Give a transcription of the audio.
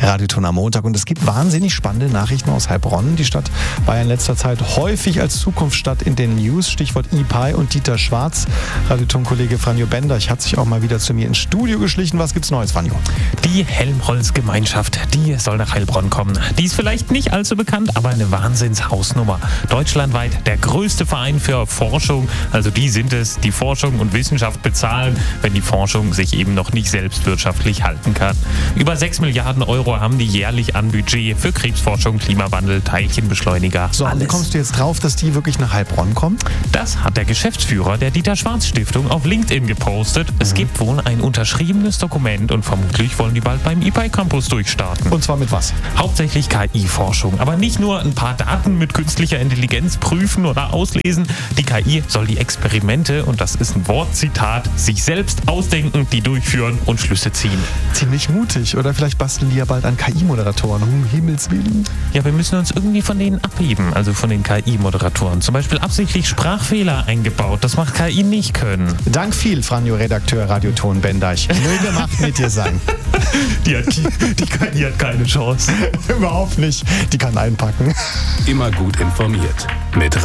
Radioton am Montag. Und es gibt wahnsinnig spannende Nachrichten aus Heilbronn. Die Stadt war ja in letzter Zeit häufig als Zukunftsstadt in den News. Stichwort E-Pi und Dieter Schwarz. Radioton-Kollege Franjo Benderch hat sich auch mal wieder zu mir ins Studio geschlichen. Was gibt's Neues, Franjo? Die Helmholtz-Gemeinschaft, die soll nach Heilbronn kommen. Die ist vielleicht nicht allzu bekannt, aber eine Wahnsinnshausnummer. Deutschlandweit der größte Verein für Forschung. Also die sind es, die Forschung und Wissenschaft bezahlen, wenn die Forschung sich eben noch nicht selbst wirtschaftlich halten kann. Über 6 Milliarden Euro haben die jährlich an Budget für Krebsforschung, Klimawandel, Teilchenbeschleuniger. So, wie kommst du jetzt drauf, dass die wirklich nach Heilbronn kommen? Das hat der Geschäftsführer der Dieter-Schwarz-Stiftung auf LinkedIn gepostet. Es gibt wohl ein unterschriebenes Dokument und vermutlich wollen die bald beim E-Pi Campus durchstarten. Und zwar mit was? Hauptsächlich KI-Forschung, aber nicht nur ein paar Daten mit künstlicher Intelligenz prüfen oder auslesen. Die KI soll die Experimente, und das ist ein Wortzitat, sich selbst ausdenken, die durchführen und Schlüsse ziehen. Ziemlich mutig. Oder vielleicht basteln die ja bald an KI-Moderatoren. Um Himmels Willen. Ja, wir müssen uns irgendwie von denen abheben, also von den KI-Moderatoren. Zum Beispiel absichtlich Sprachfehler eingebaut. Das macht KI nicht können. Dank viel, Franjo-Redakteur Radioton Benderch. Möge Macht mit dir sein. Die KI hat keine Chance. Überhaupt nicht. Die kann einpacken. Immer gut informiert mit